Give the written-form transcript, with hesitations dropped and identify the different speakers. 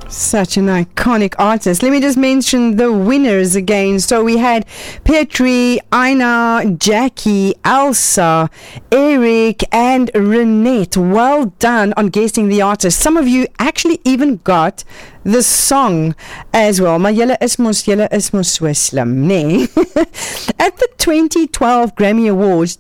Speaker 1: Such an iconic artist. Let me just mention the winners again. So we had Petri, Aina, Jackie, Elsa, Eric, and Renette. Well done on guessing the artist. Some of you actually even got the song as well. Maar julle is mos so slim, nee? At the 2012 Grammy Awards,